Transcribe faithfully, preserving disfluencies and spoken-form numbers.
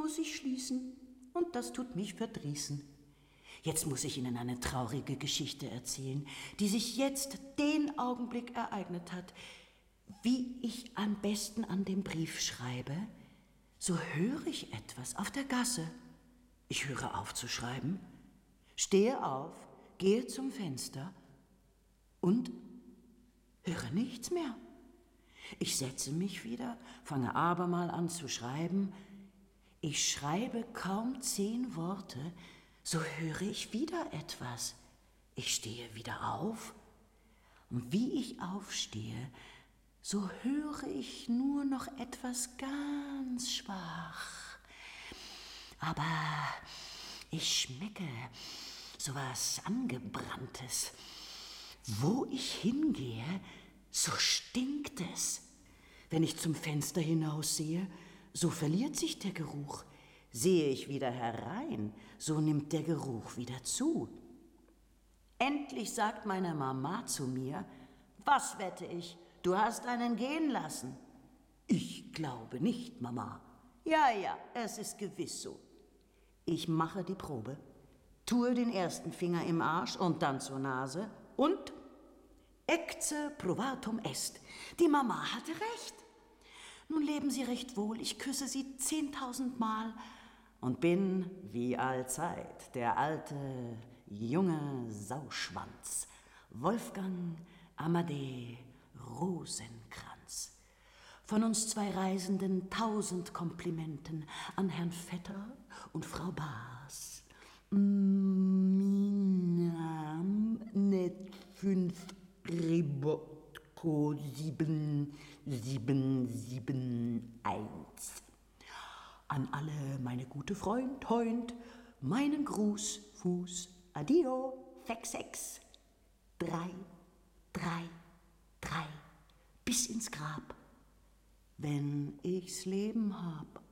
muss ich schließen. Und das tut mich verdrießen. Jetzt muss ich Ihnen eine traurige Geschichte erzählen, die sich jetzt den Augenblick ereignet hat. Wie ich am besten an dem Brief schreibe, so höre ich etwas auf der Gasse. Ich höre auf zu schreiben, stehe auf, gehe zum Fenster und höre nichts mehr. Ich setze mich wieder, fange abermal an zu schreiben. Ich schreibe kaum zehn Worte, so höre ich wieder etwas. Ich stehe wieder auf und wie ich aufstehe, so höre ich nur noch etwas ganz schwach. Aber ich schmecke sowas Angebranntes. Wo ich hingehe, so stinkt es. Wenn ich zum Fenster hinaussehe, so verliert sich der Geruch. Sehe ich wieder herein, so nimmt der Geruch wieder zu. Endlich sagt meine Mama zu mir: Was wette ich, du hast einen gehen lassen? Ich glaube nicht, Mama. Ja, ja, es ist gewiss so. Ich mache die Probe, tue den ersten Finger im Arsch und dann zur Nase und ecce provatum est. Die Mama hatte recht. Nun leben Sie recht wohl, ich küsse Sie zehntausendmal und bin, wie allzeit, der alte, junge Sauschwanz, Wolfgang Amadee Rosenkranz. Von uns zwei Reisenden tausend Komplimenten an Herrn Vetter und Frau Baas. Minam net fünf Ribotko sieben sieben sieben eins. An alle meine gute Freund, Heund, meinen Gruß, Fuß, Adio, Fexex. Drei, drei, drei, bis ins Grab, wenn ich's Leben hab.